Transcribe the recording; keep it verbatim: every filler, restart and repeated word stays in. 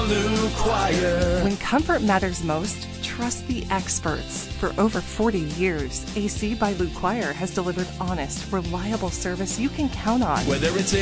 Lou Choir. When comfort matters most, trust the experts. For over forty years, A C by Lou Choir has delivered honest, reliable service you can count on. Whether it's